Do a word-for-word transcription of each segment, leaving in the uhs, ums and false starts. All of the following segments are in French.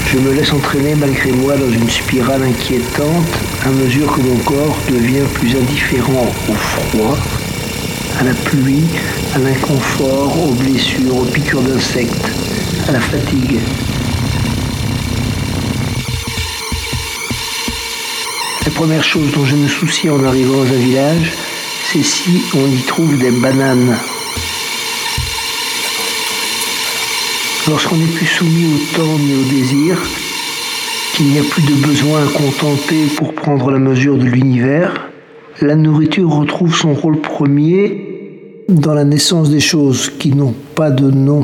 Je me laisse entraîner malgré moi dans une spirale inquiétante à mesure que mon corps devient plus indifférent au froid, à la pluie, à l'inconfort, aux blessures, aux piqûres d'insectes, à la fatigue. La première chose dont je me soucie en arrivant dans un village, c'est si on y trouve des bananes. Lorsqu'on n'est plus soumis au temps ni au désir, qu'il n'y a plus de besoin à contenter pour prendre la mesure de l'univers, la nourriture retrouve son rôle premier dans la naissance des choses qui n'ont pas de nom.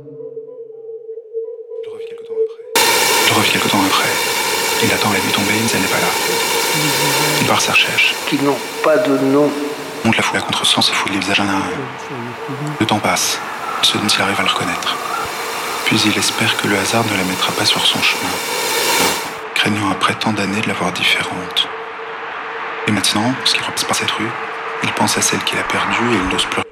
Je revis quelque temps après. Je revis quelque temps après. Il attend la nuit tombée, elle n'est pas là. Il part sa recherche. Qui n'ont pas de nom. Monte la foule à contre-sens et fouille les visages un à un. Le temps passe. Il se demande s'il arrive à le reconnaître. Puis il espère que le hasard ne la mettra pas sur son chemin, craignant après tant d'années de la voir différente. Et maintenant, ce qu'il repasse par cette rue, il pense à celle qu'il a perdue et il n'ose plus